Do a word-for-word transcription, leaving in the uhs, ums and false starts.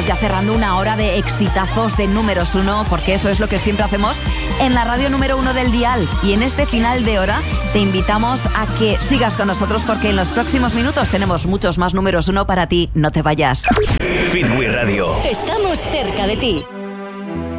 estamos ya cerrando una hora de exitazos de números uno, porque eso es lo que siempre hacemos en la radio número uno del dial. Y en este final de hora te invitamos a que sigas con nosotros, porque en los próximos minutos tenemos muchos más números uno para ti. No te vayas. Fit We Radio. Estamos cerca de ti.